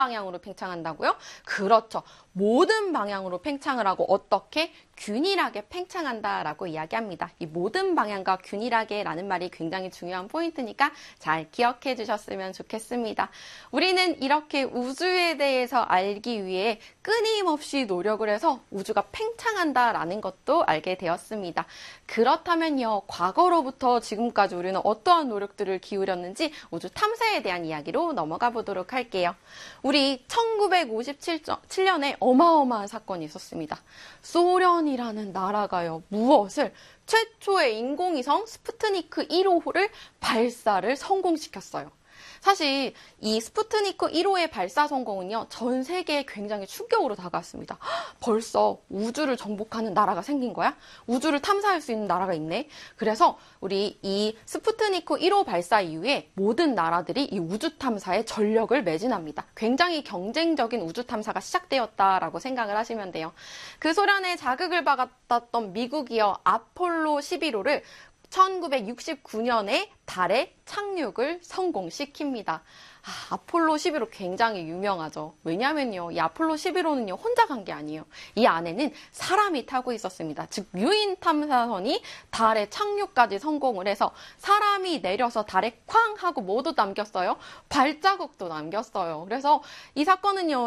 방향으로 팽창한다고요? 그렇죠. 모든 방향으로 팽창을 하고 어떻게? 균일하게 팽창한다라고 이야기합니다. 이 모든 방향과 균일하게라는 말이 굉장히 중요한 포인트니까 잘 기억해 주셨으면 좋겠습니다. 우리는 이렇게 우주에 대해서 알기 위해 끊임없이 노력을 해서 우주가 팽창한다라는 것도 알게 되었습니다. 그렇다면요, 과거로부터 지금까지 우리는 어떠한 노력들을 기울였는지 우주 탐사에 대한 이야기로 넘어가 보도록 할게요. 우리 1957년에 어마어마한 사건이 있었습니다. 소련이라는 나라가요, 무엇을? 최초의 인공위성 스푸트니크 1호를 발사를 성공시켰어요. 사실 이 스푸트니크 1호의 발사 성공은요, 전 세계에 굉장히 충격으로 다가왔습니다. 벌써 우주를 정복하는 나라가 생긴 거야? 우주를 탐사할 수 있는 나라가 있네? 그래서 우리 이 스푸트니크 1호 발사 이후에 모든 나라들이 이 우주 탐사에 전력을 매진합니다. 굉장히 경쟁적인 우주 탐사가 시작되었다라고 생각을 하시면 돼요. 그 소련의 자극을 받았던 미국이요, 아폴로 11호를 1969년에 달에 착륙을 성공시킵니다. 아폴로 11호 굉장히 유명하죠. 왜냐면요, 이 아폴로 11호는요, 혼자 간 게 아니에요. 이 안에는 사람이 타고 있었습니다. 즉, 유인 탐사선이 달에 착륙까지 성공을 해서 사람이 내려서 달에 쾅 하고 모두 남겼어요. 발자국도 남겼어요. 그래서 이 사건은요,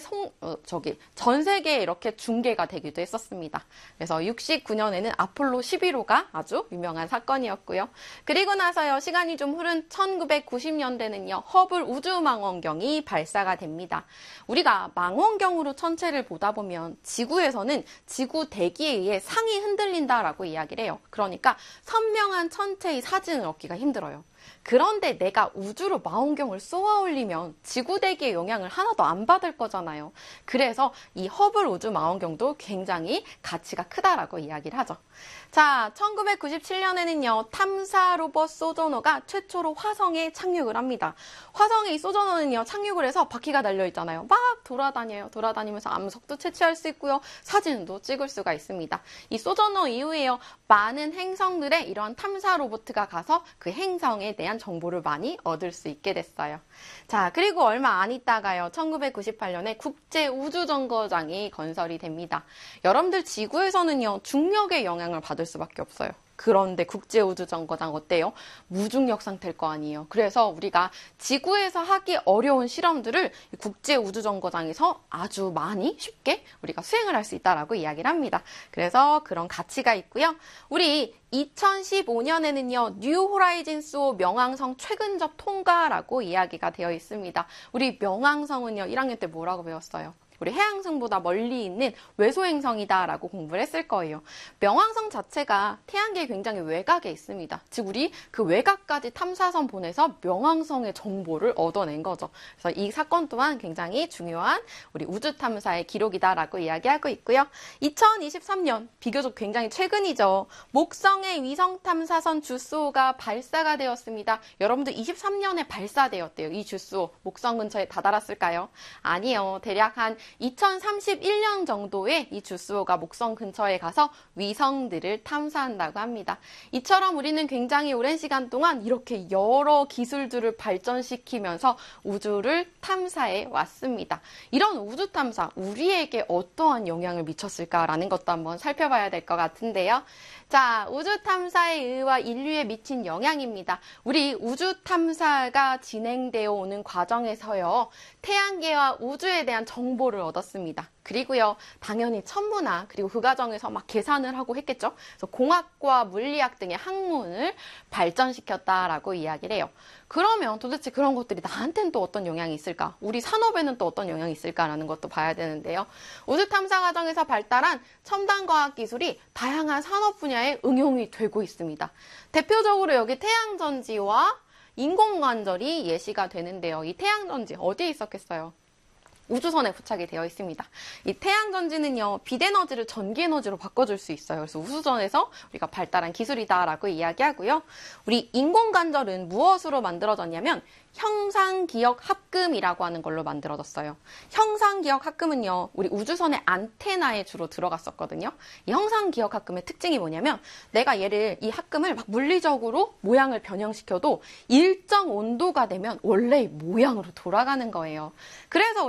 전 세계에 이렇게 중계가 되기도 했었습니다. 그래서 69년에는 아폴로 11호가 아주 유명한 사건이었고요. 그리고 나서요, 시간이 좀 흐른 1990년대는요, 허블 우주망원경이 발사가 됩니다. 우리가 망원경으로 천체를 보다 보면 지구에서는 지구 대기에 의해 상이 흔들린다라고 이야기를 해요. 그러니까 선명한 천체의 사진을 얻기가 힘들어요. 그런데 내가 우주로 망원경을 쏘아 올리면 지구 대기의 영향을 하나도 안 받을 거잖아요. 그래서 이 허블 우주 망원경도 굉장히 가치가 크다라고 이야기를 하죠. 자, 1997년에는요, 탐사 로봇 소조너가 최초로 화성에 착륙을 합니다. 화성에 이 소조너는요, 착륙을 해서 바퀴가 달려 있잖아요. 막 돌아다녀요. 돌아다니면서 암석도 채취할 수 있고요, 사진도 찍을 수가 있습니다. 이 소조너 이후에요, 많은 행성들의 이러한 탐사 로봇가 가서 그 행성에 대한 정보를 많이 얻을 수 있게 됐어요. 자, 그리고 얼마 안 있다가요, 1998년에 국제우주정거장이 건설이 됩니다. 여러분들 지구에서는요, 중력의 영향을 받을 수밖에 없어요. 그런데 국제우주정거장 어때요? 무중력 상태일 거 아니에요. 그래서 우리가 지구에서 하기 어려운 실험들을 국제우주정거장에서 아주 많이 쉽게 우리가 수행을 할 수 있다라고 이야기를 합니다. 그래서 그런 가치가 있고요. 우리 2015년에는요, 뉴 호라이즌스 명왕성 최근 접 통과라고 이야기가 되어 있습니다. 우리 명왕성은요, 1학년 때 뭐라고 배웠어요? 우리 해왕성보다 멀리 있는 외소행성이다라고 공부를 했을 거예요. 명왕성 자체가 태양계에 굉장히 외곽에 있습니다. 즉 우리 그 외곽까지 탐사선 보내서 명왕성의 정보를 얻어낸 거죠. 그래서 이 사건 또한 굉장히 중요한 우리 우주 탐사의 기록이다라고 이야기하고 있고요. 2023년, 비교적 굉장히 최근이죠. 목성의 위성 탐사선 주스호가 발사가 되었습니다. 여러분들 23년에 발사되었대요. 이 주스호 목성 근처에 다다랐을까요? 아니요. 대략 한 2031년 정도에 이 주스호가 목성 근처에 가서 위성들을 탐사한다고 합니다. 이처럼 우리는 굉장히 오랜 시간 동안 이렇게 여러 기술들을 발전시키면서 우주를 탐사해 왔습니다. 이런 우주 탐사, 우리에게 어떠한 영향을 미쳤을까라는 것도 한번 살펴봐야 될 것 같은데요. 자, 우주 탐사의 의와 인류에 미친 영향입니다. 우리 우주 탐사가 진행되어 오는 과정에서요, 태양계와 우주에 대한 정보를 얻었습니다. 그리고요, 당연히 천문학, 그리고 그 과정에서 막 계산을 하고 했겠죠. 그래서 공학과 물리학 등의 학문을 발전시켰다라고 이야기를 해요. 그러면 도대체 그런 것들이 나한테는 또 어떤 영향이 있을까? 우리 산업에는 또 어떤 영향이 있을까라는 것도 봐야 되는데요. 우주 탐사 과정에서 발달한 첨단 과학 기술이 다양한 산업 분야에 응용이 되고 있습니다. 대표적으로 여기 태양전지와 인공관절이 예시가 되는데요. 이 태양전지 어디에 있었겠어요? 우주선에 부착이 되어 있습니다. 이 태양전지는요, 빛에너지를 전기에너지로 바꿔줄 수 있어요. 그래서 우주선에서 우리가 발달한 기술이다라고 이야기하고요. 우리 인공관절은 무엇으로 만들어졌냐면 형상기억합금이라고 하는 걸로 만들어졌어요. 형상기억합금은요, 우리 우주선의 안테나에 주로 들어갔었거든요. 이 형상기억합금의 특징이 뭐냐면 내가 이 합금을 막 물리적으로 모양을 변형시켜도 일정 온도가 되면 원래의 모양으로 돌아가는 거예요. 그래서